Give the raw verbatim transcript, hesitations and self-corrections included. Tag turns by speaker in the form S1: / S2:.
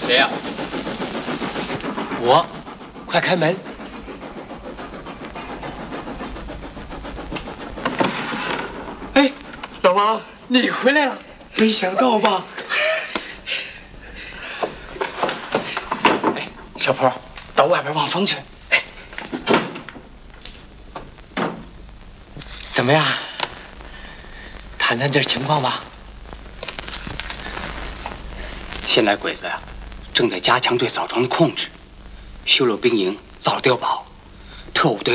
S1: 谁呀？我，快开门！哎，老王，你回来了，没想到吧？哎，小坡，到外边望风去。哎，怎么样？谈谈这情况吧。现在鬼子呀，正在加强对枣庄的控制，修了兵营，造了碉堡，特务队